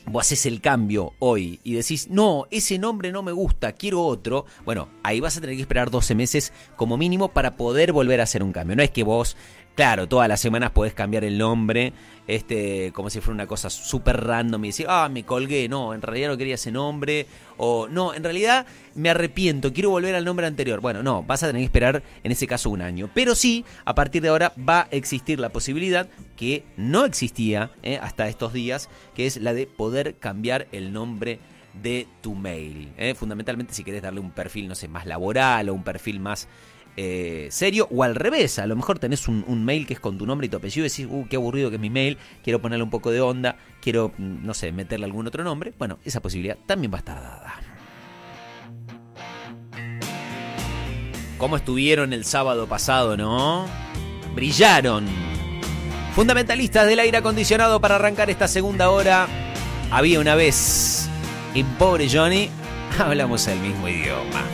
vos haces el cambio hoy y decís, no, ese nombre no me gusta, quiero otro, bueno, ahí vas a tener que esperar 12 meses como mínimo para poder volver a hacer un cambio. No es que vos, claro, todas las semanas podés cambiar el nombre, como si fuera una cosa súper random y decir, me colgué, no, en realidad no quería ese nombre, o no, en realidad me arrepiento, quiero volver al nombre anterior. Bueno, no, vas a tener que esperar en ese caso un año. Pero sí, a partir de ahora va a existir la posibilidad que no existía hasta estos días, que es la de poder cambiar el nombre de tu mail. Fundamentalmente si querés darle un perfil, no sé, más laboral o un perfil más serio, o al revés, a lo mejor tenés un mail que es con tu nombre y tu apellido y decís, qué aburrido que es mi mail, quiero ponerle un poco de onda, quiero, no sé, meterle algún otro nombre. Bueno, esa posibilidad también va a estar dada. ¿Cómo estuvieron el sábado pasado, no? Brillaron. Fundamentalistas del aire acondicionado para arrancar esta segunda hora. Había una vez, y pobre Johnny, hablamos el mismo idioma.